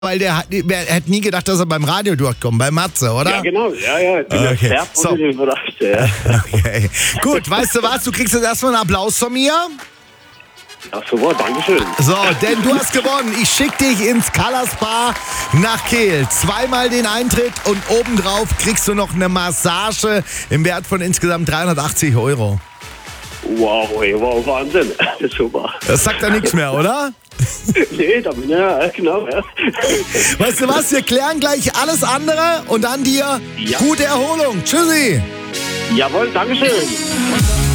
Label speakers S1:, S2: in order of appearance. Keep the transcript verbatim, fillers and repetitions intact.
S1: weil der hat, der hätte nie gedacht, dass er beim Radio durchkommt, bei Matze, oder?
S2: Ja, genau. Ja, ja. Ich bin
S1: Okay.
S2: sehr positiv
S1: So.
S2: überrascht. Ja.
S1: Okay. Gut, weißt du was? Du kriegst jetzt erstmal einen Applaus von mir.
S2: Ach super, Dankeschön.
S1: So, denn du hast gewonnen. Ich schick dich ins Color Spa nach Kehl. Zweimal den Eintritt und obendrauf kriegst du noch eine Massage im Wert von insgesamt dreihundertachtzig Euro.
S2: Wow, ey, wow, Wahnsinn. Super.
S1: Das sagt ja nichts mehr, oder?
S2: Nee, da bin ja, genau, ja.
S1: Weißt du was? Wir klären gleich alles andere und dann dir
S2: Ja.
S1: gute Erholung. Tschüssi.
S2: Jawohl, Dankeschön.